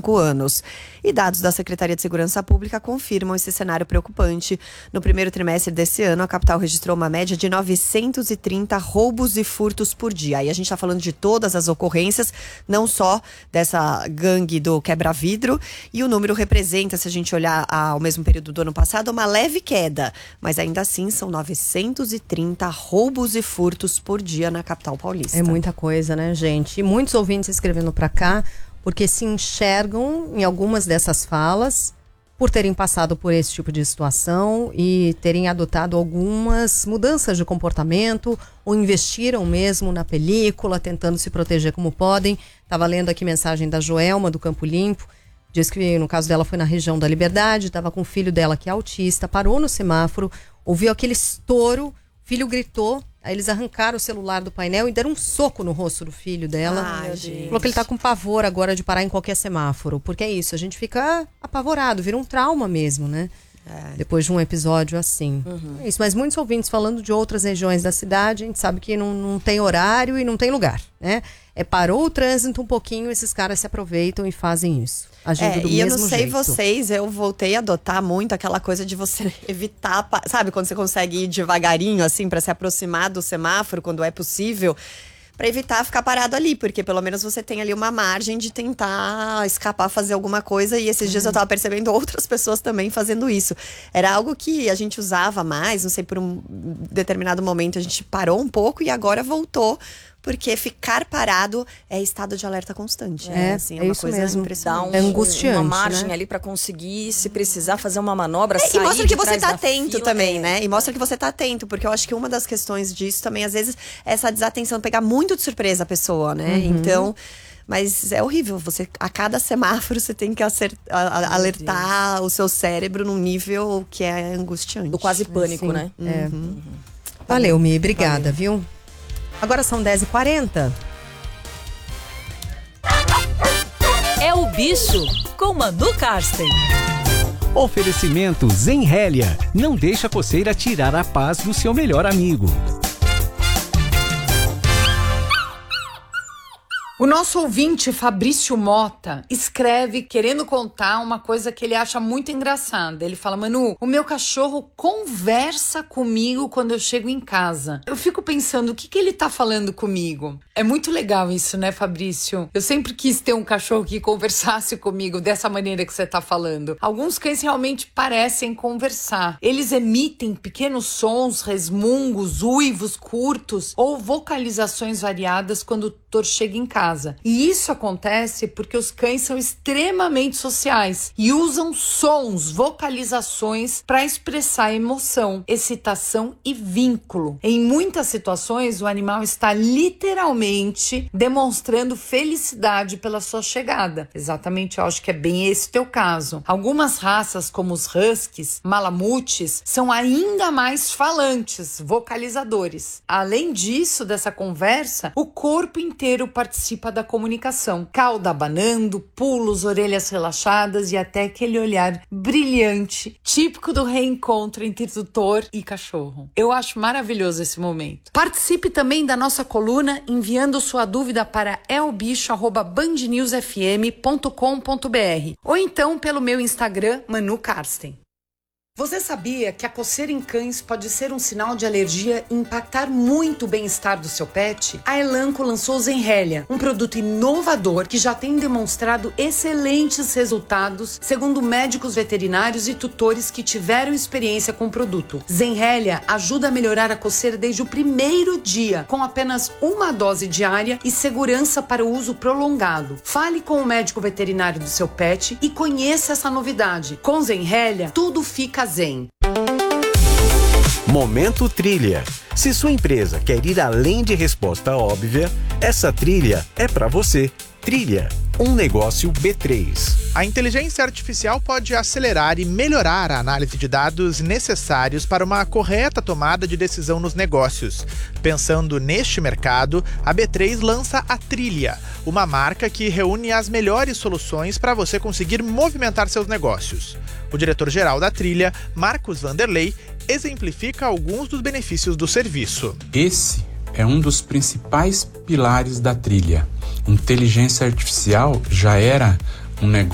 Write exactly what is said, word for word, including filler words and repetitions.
cinco anos. E dados da Secretaria de Segurança Pública confirmam esse cenário preocupante. No primeiro trimestre desse ano, a capital registrou uma média de novecentos e trinta roubos e furtos por dia. Aí a gente está falando de todas as ocorrências, não só dessa gangue do quebra-vidro. E o número representa, se a gente olhar ao mesmo período do ano passado, uma leve queda. Mas ainda assim, são novecentos e trinta roubos e furtos por dia na capital paulista. É muita coisa, né, gente? E muitos ouvintes escrevendo para cá, porque se enxergam em algumas dessas falas por terem passado por esse tipo de situação e terem adotado algumas mudanças de comportamento ou investiram mesmo na película, tentando se proteger como podem. Estava lendo aqui mensagem da Joelma, do Campo Limpo. Diz que no caso dela foi na região da Liberdade, estava com o filho dela que é autista, parou no semáforo, ouviu aquele estouro, o filho gritou. Aí eles arrancaram o celular do painel e deram um soco no rosto do filho dela. Ai, gente. Falou que ele tá com pavor agora de parar em qualquer semáforo. Porque é isso, a gente fica apavorado, vira um trauma mesmo, né? É. Depois de um episódio assim. Uhum. É isso, mas muitos ouvintes falando de outras regiões da cidade, a gente sabe que não, não tem horário e não tem lugar, né? É, parou o trânsito um pouquinho, esses caras se aproveitam e fazem isso. Agindo É, do e eu mesmo não sei jeito. vocês, eu voltei a adotar muito aquela coisa de você evitar, sabe, quando você consegue ir devagarinho, assim, pra se aproximar do semáforo, quando é possível, pra evitar ficar parado ali, porque pelo menos você tem ali uma margem de tentar escapar, fazer alguma coisa. E esses uhum. dias eu tava percebendo outras pessoas também fazendo isso. Era algo que a gente usava mais, não sei, por um determinado momento a gente parou um pouco e agora voltou. Porque ficar parado é estado de alerta constante. É, assim, é, é uma isso coisa mesmo. impressionante. Dá um, é angustiante, uma margem né? ali para conseguir, se precisar fazer uma manobra, é, sair e mostra que de você trás tá da atento fila, também, é, né? E mostra é. que você tá atento, porque eu acho que uma das questões disso também, às vezes, é essa desatenção, pegar muito de surpresa a pessoa, né? Uhum. Então, mas é horrível. Você, a cada semáforo, você tem que acertar, a, alertar o seu cérebro num nível que é angustiante. Do quase pânico, Sim. né? É. Uhum. Uhum. Valeu, Mi. Obrigada, Valeu. viu? Agora são dez e quarenta. É o Bicho, com Manu Karsten. Oferecimento Zenrélia. Não deixa a coceira tirar a paz do seu melhor amigo. O nosso ouvinte, Fabrício Mota, escreve querendo contar uma coisa que ele acha muito engraçada. Ele fala: Manu, o meu cachorro conversa comigo quando eu chego em casa. Eu fico pensando, o que, que ele tá falando comigo? É muito legal isso, né, Fabrício? Eu sempre quis ter um cachorro que conversasse comigo dessa maneira que você tá falando. Alguns cães realmente parecem conversar. Eles emitem pequenos sons, resmungos, uivos curtos ou vocalizações variadas quando o tutor chega em casa. E isso acontece porque os cães são extremamente sociais e usam sons, vocalizações para expressar emoção, excitação e vínculo. Em muitas situações, o animal está literalmente demonstrando felicidade pela sua chegada. Exatamente, eu acho que é bem esse o teu caso. Algumas raças, como os huskies, malamutes, são ainda mais falantes, vocalizadores. Além disso, dessa conversa, o corpo inteiro participa da comunicação. Cauda abanando, pulos, orelhas relaxadas e até aquele olhar brilhante, típico do reencontro entre tutor e cachorro. Eu acho maravilhoso esse momento. Participe também da nossa coluna enviando sua dúvida para elbicho arroba band news f m ponto com ponto b r ou então pelo meu Instagram, Manu Karsten. Você sabia que a coceira em cães pode ser um sinal de alergia e impactar muito o bem-estar do seu pet? A Elanco lançou o Zenrélia, um produto inovador que já tem demonstrado excelentes resultados, segundo médicos veterinários e tutores que tiveram experiência com o produto. Zenrélia ajuda a melhorar a coceira desde o primeiro dia, com apenas uma dose diária e segurança para o uso prolongado. Fale com o médico veterinário do seu pet e conheça essa novidade. Com Zenrélia, tudo fica zen. Momento Trilha. Se sua empresa quer ir além de resposta óbvia, essa trilha é para você. Trilha, um negócio B três. A inteligência artificial pode acelerar e melhorar a análise de dados necessários para uma correta tomada de decisão nos negócios. Pensando neste mercado, a B três lança a Trilha, uma marca que reúne as melhores soluções para você conseguir movimentar seus negócios. O diretor-geral da Trilha, Marcos Vanderlei, exemplifica alguns dos benefícios do serviço. Esse é um dos principais pilares da Trilha. Inteligência artificial já era um negócio